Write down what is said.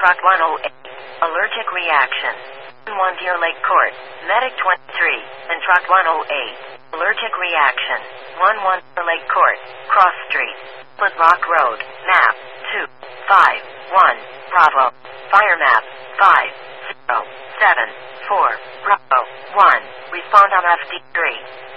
Truck 108. Allergic reaction. 1 Deer Lake Court. Medic 23. And Truck 108. Allergic reaction. 1 Deer Lake Court. Cross Street. Split Rock Road. Map 251. Bravo. Fire map 5074. Bravo 1. Respond on FD3.